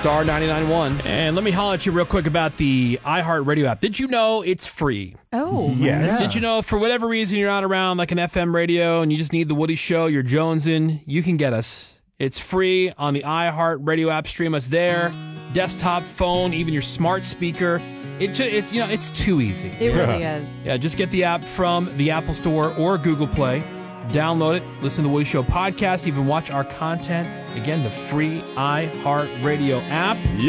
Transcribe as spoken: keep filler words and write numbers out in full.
star ninety-nine point one. And let me holler at you real quick about the iHeartRadio app. Did you know it's free? Oh, Yes. Did you know for whatever reason you're not around like an F M radio and you just need the Woody Show, you're jonesing, you can get us. It's free on the iHeartRadio app. Stream us there. Desktop, phone, even your smart speaker. It, it's, you know, it's too easy. it really is. Yeah, just get the app from the Apple Store or Google Play. Download it, listen to the Woody Show podcast, even watch our content. Again, the free iHeartRadio app.